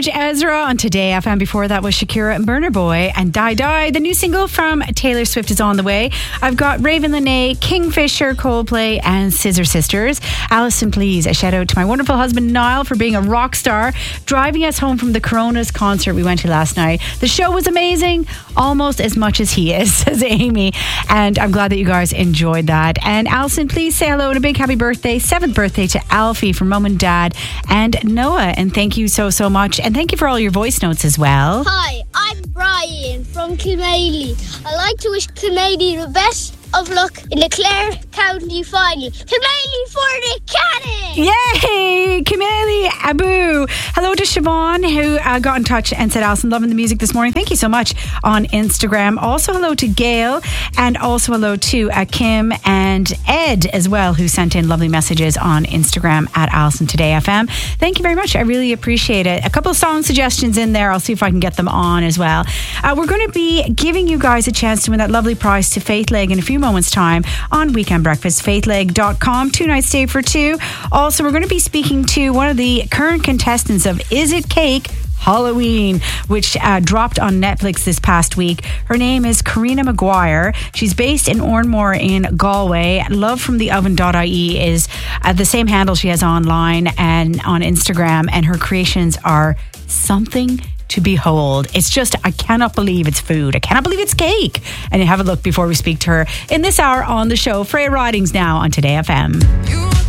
George Ezra on Today FM. Before that was Shakira and Burna Boy and Die Die. The new single from Taylor Swift is on the way. I've got Raven Lenae, Kingfisher, Coldplay and Scissor Sisters. Alison, please, a shout out to my wonderful husband Niall for being a rock star, driving us home from the Coronas concert we went to last night. The show was amazing, almost as much as he is, says Amy. And I'm glad that you guys enjoyed that. And Alison, please say hello and a big happy birthday, 7th birthday to Alfie from Mum and Dad and Noah. And thank you so much. And thank you for all your voice notes as well. Hi, I'm Brian from Kilmaley. I'd like to wish Kilmaley the best of luck in the Clare County final. Kilmaley for the cannon! Yay! Kimeli Abu. Hello to Siobhan who got in touch and said, Alison, loving the music this morning. Thank you so much on Instagram. Also hello to Gail and also hello to Kim and Ed as well, who sent in lovely messages on Instagram at Alison Today FM. Thank you very much. I really appreciate it. A couple of song suggestions in there. I'll see if I can get them on as well. We're going to be giving you guys a chance to win that lovely prize to Faith Leg in a few moments time on Weekend Breakfast, faithleg.com, 2-night stay for 2. Also, we're going to be speaking to one of the current contestants of Is It Cake? Halloween, which dropped on Netflix this past week. Her name is Karina Maguire. She's based in Oranmore in Galway. Lovefromtheoven.ie is the same handle she has online and on Instagram, and her creations are something to behold. It's just, I cannot believe it's food. I cannot believe it's cake. And have a look before we speak to her in this hour on the show. Freya Ridings now on Today FM.